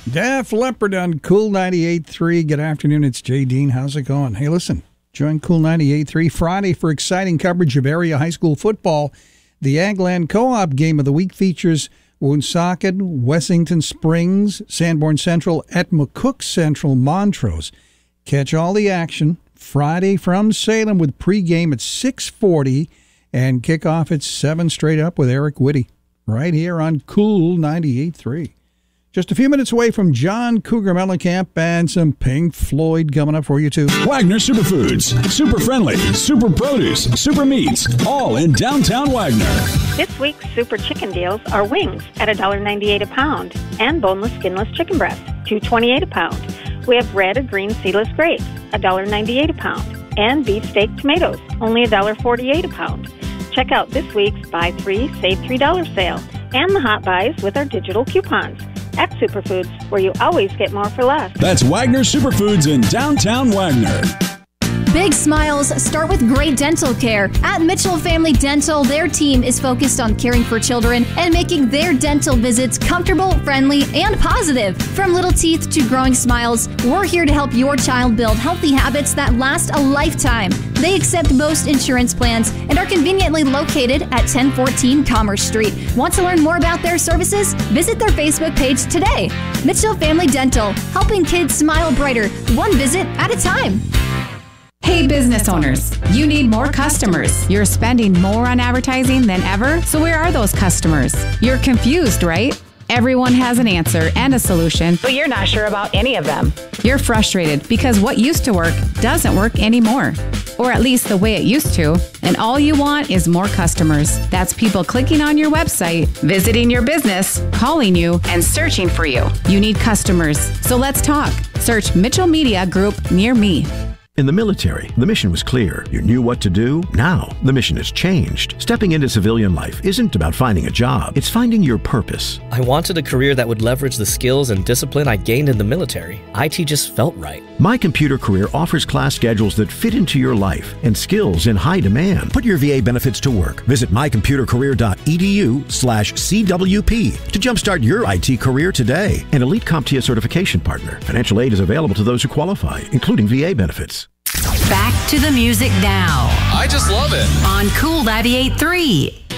Def Leppard on Cool 98.3. Good afternoon, it's Jay Dean. How's it going? Hey, listen, join Cool 98.3 Friday for exciting coverage of area high school football. The Agland Co-op Game of the Week features Woonsocket, Wessington Springs, Sanborn Central at McCook Central, Montrose. Catch all the action Friday from Salem with pregame at 6:40 and kickoff at 7 straight up with Eric Whitty right here on Cool 98.3. Just a few minutes away from John Cougar Mellencamp and some Pink Floyd coming up for you, too. Wagner Superfoods. Super friendly, super produce, super meats, all in downtown Wagner. This week's super chicken deals are wings at $1.98 a pound and boneless, skinless chicken breast, $2.28 a pound. We have red or green seedless grapes, $1.98 a pound, and beefsteak tomatoes, only $1.48 a pound. Check out this week's Buy 3, Save $3 sale and the Hot Buys with our digital coupons at Superfoods, where you always get more for less. That's Wagner Superfoods in downtown Wagner. Big smiles start with great dental care. At Mitchell Family Dental, their team is focused on caring for children and making their dental visits comfortable, friendly, and positive. From little teeth to growing smiles, we're here to help your child build healthy habits that last a lifetime. They accept most insurance plans and are conveniently located at 1014 Commerce Street. Want to learn more about their services? Visit their Facebook page today. Mitchell Family Dental, helping kids smile brighter, one visit at a time. Hey business owners, you need more customers. You're spending more on advertising than ever, so where are those customers? You're confused, right? Everyone has an answer and a solution, but you're not sure about any of them. You're frustrated because what used to work doesn't work anymore, or at least the way it used to, and all you want is more customers. That's people clicking on your website, visiting your business, calling you, and searching for you. You need customers, so let's talk. Search Mitchell Media Group near me. In the military, the mission was clear. You knew what to do. Now, the mission has changed. Stepping into civilian life isn't about finding a job. It's finding your purpose. I wanted a career that would leverage the skills and discipline I gained in the military. IT just felt right. My Computer Career offers class schedules that fit into your life and skills in high demand. Put your VA benefits to work. Visit mycomputercareer.edu/CWP to jumpstart your IT career today. An elite CompTIA certification partner. Financial aid is available to those who qualify, including VA benefits. Back to the music now. I just love it. On Cool 98.3.